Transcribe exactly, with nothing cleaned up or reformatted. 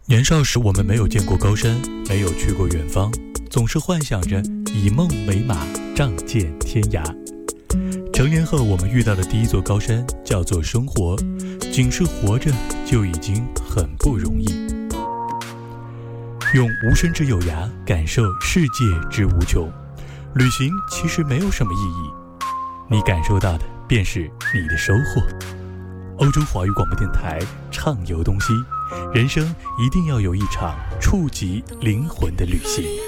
年少时我们没有见过高山，没有去过远方，总是幻想着以梦为马，仗剑天涯。成年后我们遇到的第一座高山叫做生活，仅是活着就已经很不容易。用无声之有涯感受世界之无穷，旅行其实没有什么意义，你感受到的便是你的收获。欧洲华语广播电台，畅游东西，人生一定要有一场触及灵魂的旅行。